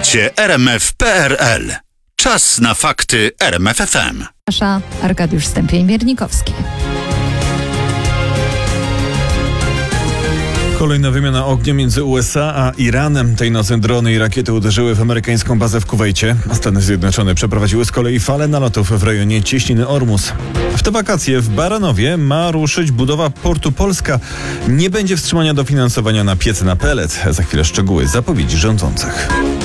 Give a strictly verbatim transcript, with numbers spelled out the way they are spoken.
Słuchacie R M F kropka P R L. Czas na fakty R M F F M. Arkadiusz Stępień-Miernikowski. Kolejna wymiana ognia między U S A a Iranem. Tej nocy drony i rakiety uderzyły w amerykańską bazę w Kuwejcie. Stany Zjednoczone przeprowadziły z kolei falę nalotów w rejonie Cieśniny Ormus. W te wakacje w Baranowie ma ruszyć budowa portu Polska. Nie będzie wstrzymania dofinansowania na piece na pelet. Za chwilę szczegóły zapowiedzi rządzących.